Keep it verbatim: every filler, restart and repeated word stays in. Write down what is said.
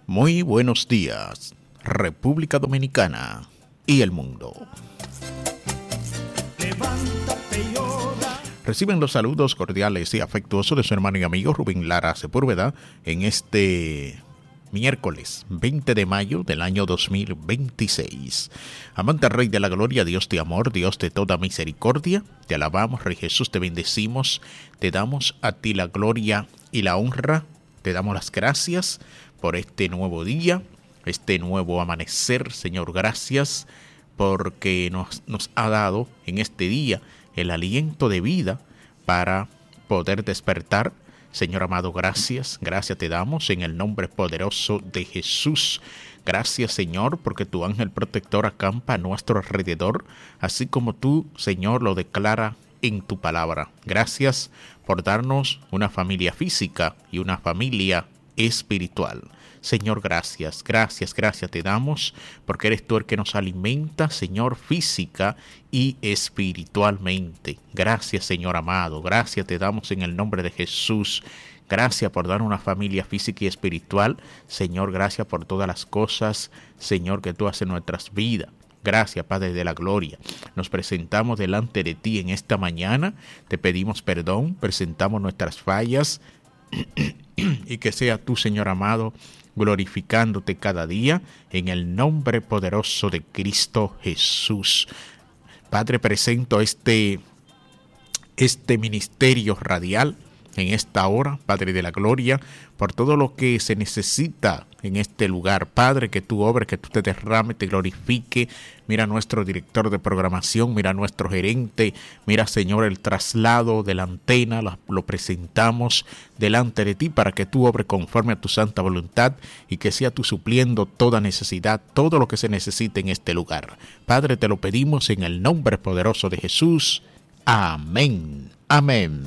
Muy buenos días, República Dominicana y el mundo. Reciben los saludos cordiales y afectuosos de su hermano y amigo Rubén Lara Sepúlveda en este miércoles veinte de mayo del año dos mil veintiséis. Amante Rey de la Gloria, Dios de amor, Dios de toda misericordia, te alabamos, Rey Jesús, te bendecimos, te damos a ti la gloria y la honra, te damos las gracias por este nuevo día, este nuevo amanecer. Señor, gracias porque nos, nos ha dado en este día el aliento de vida para poder despertar. Señor amado, gracias, gracias te damos en el nombre poderoso de Jesús. Gracias, Señor, porque tu ángel protector acampa a nuestro alrededor, así como tú, Señor, lo declara en tu palabra. Gracias por darnos una familia física y una familia espiritual. Señor, gracias, gracias, gracias te damos, porque eres tú el que nos alimenta, Señor, física y espiritualmente. Gracias, Señor amado, gracias te damos en el nombre de Jesús. Gracias por dar una familia física y espiritual. Señor, gracias por todas las cosas, Señor, que tú haces en nuestras vidas. Gracias, Padre de la Gloria. Nos presentamos delante de ti en esta mañana. Te pedimos perdón, presentamos nuestras fallas y que sea tú, Señor amado, glorificándote cada día en el nombre poderoso de Cristo Jesús. Padre, presento este, este ministerio radial en esta hora, Padre de la Gloria, por todo lo que se necesita en este lugar. Padre, que tú obres, que tú te derrames, te glorifique. Mira a nuestro director de programación, mira a nuestro gerente, mira, Señor, el traslado de la antena, lo, lo presentamos delante de ti para que tú obres conforme a tu santa voluntad y que sea tú supliendo toda necesidad, todo lo que se necesite en este lugar. Padre, te lo pedimos en el nombre poderoso de Jesús. Amén. Amén.